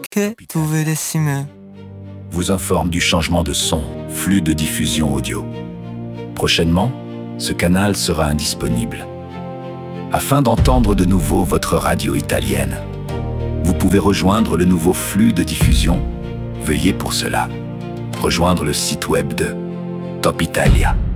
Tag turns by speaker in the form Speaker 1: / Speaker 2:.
Speaker 1: che tu vedessimo.
Speaker 2: Vous informe du changement de son, flux de diffusion audio. Prochainement, ce canal sera indisponible. Afin d'entendre de nouveau votre radio italienne, vous pouvez rejoindre le nouveau flux de diffusion. Veuillez pour cela rejoindre le site web de Top Italia.